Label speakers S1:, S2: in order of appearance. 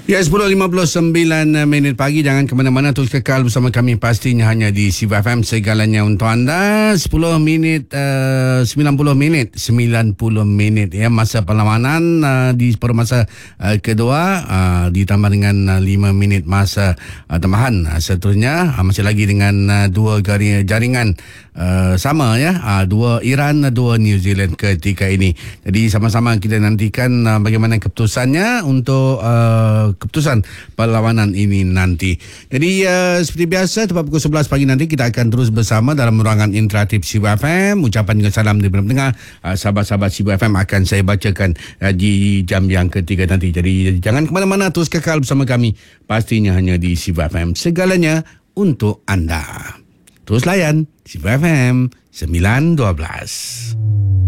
S1: Ya, 10.59 pagi. Jangan ke mana-mana, terus kekal bersama kami pastinya hanya di Siva FM, segalanya untuk anda. 90 minit ya, masa perlawanan di separuh masa kedua, ditambah dengan 5 minit masa tambahan. Seterusnya masih lagi dengan dua jaringan sama ya, dua Iran, dua New Zealand ketika ini. Jadi sama-sama kita nantikan bagaimana keputusannya untuk keputusan perlawanan ini nanti. Jadi seperti biasa, tepat pukul 11 pagi nanti kita akan terus bersama dalam ruangan interaktif Siva FM. Ucapan juga salam di pendengar, sahabat-sahabat Siva FM akan saya bacakan di jam yang ketiga nanti. Jadi jangan ke mana-mana, terus kekal bersama kami pastinya hanya di Siva FM, segalanya untuk anda. Terus layan Siva FM 912.